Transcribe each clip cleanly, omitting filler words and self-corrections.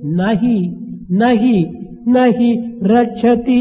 నహి నహి నహి రక్షతి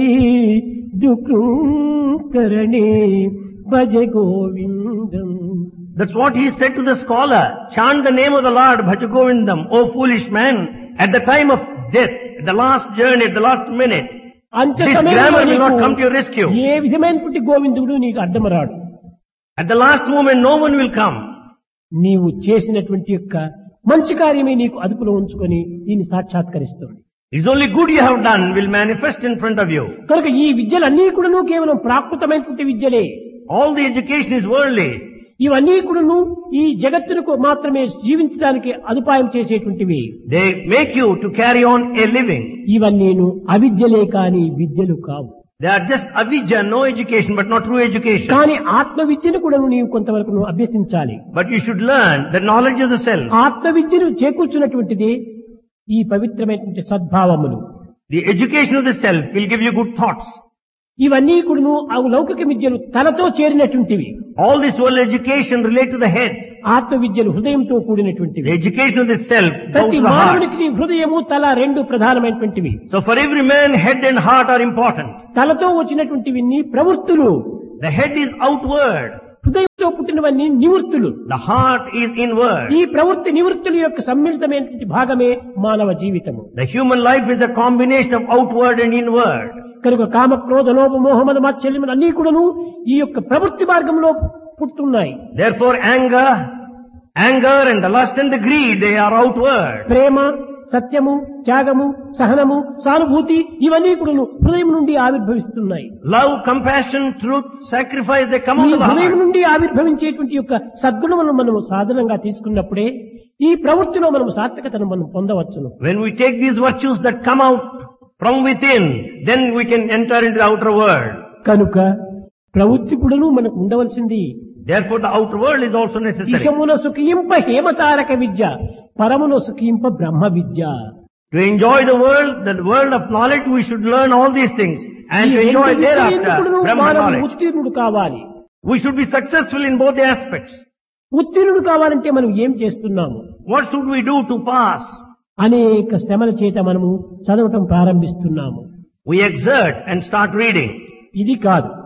దుఃఖకరణే భజ గోవిందం. That's what he said to the scholar. Chant the name of the Lord, Bhaja Govindam, O foolish man. At the time of death, at the last journey, at the last minute, this grammar will not come to your rescue. ఏ విధమైనటువంటి గోవిందుడు నీకు అడ్డమరాడు. At the last moment, no one will come. నీవు చేసినటువంటి యొక్క మంచి కార్యమే నీకు అదుపులో ఉంచుకొని దీన్ని సాక్షాత్కరిస్తుంది. It's only good you have done will manifest in front of you. కనుక ఈ విద్యలన్నీ కూడాను కేవలం ప్రాకృతమైనటువంటి విద్యలే. All the education is worldly. ఇవన్నీ కూడాను ఈ జగత్తునకు మాత్రమే జీవించడానికి అదుపాయం చేసేటువంటివి. They make you to carry on a living. ఇవన్నీను అవిద్యలే కాని విద్యలు కావు. They are just avidya, no education, but not true education. కానీ ఆత్మ విద్యను కూడా నీవు కొంతవరకు అభ్యసించాలి. But you should learn the knowledge of the self. ఆత్మ విద్యను చేకూర్చున్నటువంటిది ఈ పవిత్రమైనటువంటి సద్భావములు. The education of the self will give you good thoughts. ఇవన్నీ కూడాను ఆ లౌకిక విద్యలు తలతో చేరినటువంటివి. All this world education relate to the head. ఆత్మ విద్యలు హృదయంతో కూడినటువంటివి. The education of the self goes ప్రతి to the heart. మానవుడికి హృదయము తల రెండు ప్రధానమైనటువంటివి. So for every man, head and heart are important. తలతో వచ్చినటువంటివి ప్రవృత్తులు. The head is outward. హృదయంతో పుట్టినవన్నీ నివృత్తులు. The heart is inward. ఈ ప్రవృత్తి నివృత్తుల యొక్క సమ్మిళితమైనటువంటి భాగమే మానవ జీవితము. The human life is a combination of outward and inward. కనుక కామ క్రోధ లోభ మోహమద మాత్సర్యములు అన్నీ కూడాను ఈ యొక్క ప్రవృత్తి మార్గంలో పుట్టున్నాయి. Therefore anger and the lust and the greed, they are outward. ప్రేమ, సత్యము, త్యాగము, సహనము, సానుభూతి ఇవన్నీ కూడాను హృదయం నుండి ఆవిర్భవిస్తున్నాయి. Love, compassion, truth, sacrifice, they come ఈ out of the హృదయం heart. నుండి ఆవిర్భవించేటువంటి యొక్క సద్గుణములను మనము సాధనంగా తీసుకున్నప్పుడే ఈ ప్రవృత్తిలో మనము సార్థకతను మనం పొందవచ్చును. When we take these virtues that come out from within, then we can enter into the outer world. కనుక ప్రవృత్తి కూడాను మనకు ఉండవలసింది. Therefore the outer world is also necessary. ఇహమున సుఖింప హేమతారక Vidya, పరమున సుఖింప Brahma Vidya. To enjoy the world of knowledge, we should learn all these things and to enjoy thereafter Brahma knowledge. ఉత్తీర్ణుడు కావాలి. We should be successful in both the aspects. ఉత్తీర్ణుడు కావాలంటే మనం ఏం చేస్తున్నాము? What should we do to pass? అనేక శ్రమల చేత మనము చదవటం ప్రారంభిస్తున్నాము. We exert and start reading. ఇది కాదు.